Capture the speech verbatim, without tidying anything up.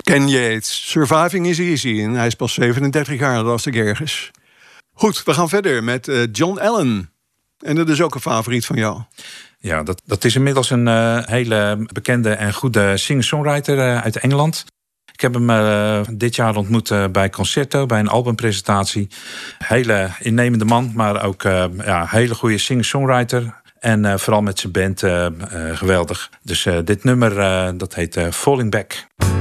Ken Yates, Surviving is Easy. En hij is pas zevenendertig jaar, dat was ik ergens. Goed, we gaan verder met uh, John Allen. En dat is ook een favoriet van jou. Ja, dat, dat is inmiddels een uh, hele bekende en goede singer-songwriter uh, uit Engeland. Ik heb hem uh, dit jaar ontmoet uh, bij Concerto, bij een albumpresentatie. Hele innemende man, maar ook uh, ja, hele goede singer-songwriter. En uh, vooral met zijn band uh, uh, geweldig. Dus uh, dit nummer, uh, dat heet uh, Falling Back.